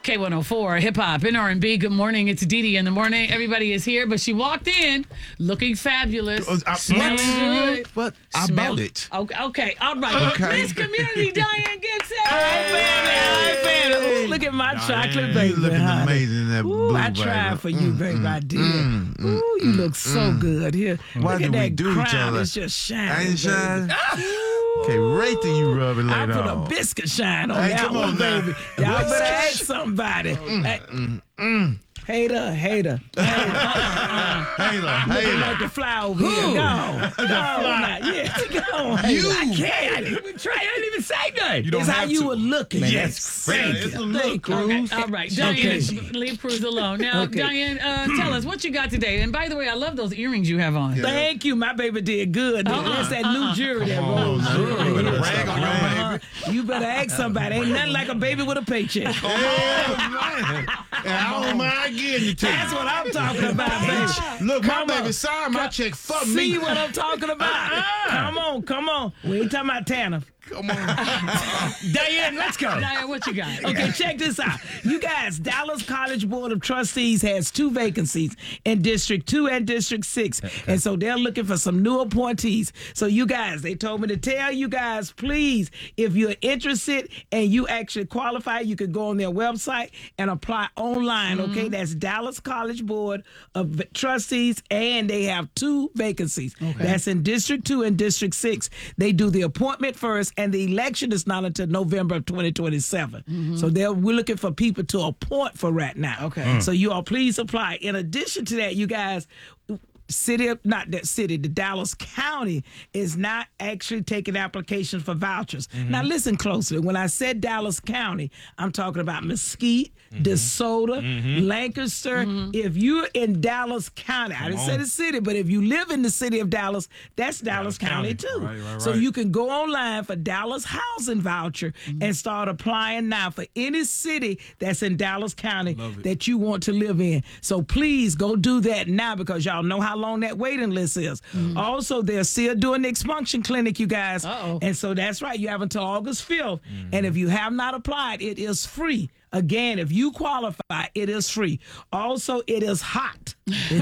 K104, hip hop and R&B. Good morning. It's Dee in the morning. Everybody is here, but she walked in looking fabulous. Smelling good. What about it? Okay. All right. Okay. Miss Community Diane Gibson. Ooh, look at my chocolate baby. You looking amazing in that blue, I baby. tried for you, baby. I did. Ooh, you look so good here. Why Look do at we that do each crown. other? It's just shining. I ain't shine. baby. Okay, right till you rub it I later put a on. biscuit shine on Hey, that come one, on now. baby. Y'all better ask somebody. Hater. Looking like the fly over here. Go. Yeah, go. You. I can't. I didn't even try. I didn't even say nothing. You don't It's how have you to. were looking. Yes. Thank It's you. a look, Thank you. Okay. All right, Diane, leave Cruz alone. Now, Okay. Diane, tell us what you got today. And by the way, I love those earrings you have on. Thank you. My baby did good. That's that new jury that rolls. You better brag on your baby. You better ask somebody. Ain't nothing like a baby with a paycheck. And I don't mind getting you to That's you. what I'm talking about, baby. Look, Come my on. baby signed my check for me. See what I'm talking about? Come on. We ain't talking about Tanner. Come on. Diane, let's go. Diane, what you got? Okay, check this out. You guys, Dallas College Board of Trustees has 2 vacancies in District 2 and District 6. And so they're looking for some new appointees. So you guys, they told me to tell you guys, please, if you're interested and you actually qualify, you could go on their website and apply online, okay? That's Dallas College Board of Trustees, and they have 2 vacancies. That's in District 2 and District 6. They do the appointment first, and the election is not until November of 2027. So we're looking for people to appoint for right now. Okay. So you all please apply. In addition to that, you guys, the Dallas County is not actually taking applications for vouchers. Now listen closely. When I said Dallas County, I'm talking about Mesquite, DeSoto, Lancaster. If you're in Dallas County, I didn't say the city, but if you live in the city of Dallas, that's Dallas County too. Right. So you can go online for Dallas Housing Voucher and start applying now for any city that's in Dallas County that you want to live in. So please go do that now, because y'all know how long that waiting list is. Also, they're still doing the expunction clinic, you guys. And so that's right. You have until August 5th. And if you have not applied, it is free. Again, if you qualify, it is free. Also, it is hot. You said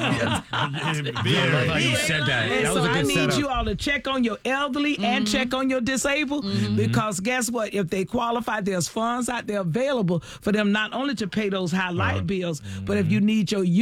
that. And That so was a I good need setup. you all to check on your elderly and check on your disabled, because guess what? If they qualify, there's funds out there available for them not only to pay those high light bills, but if you need your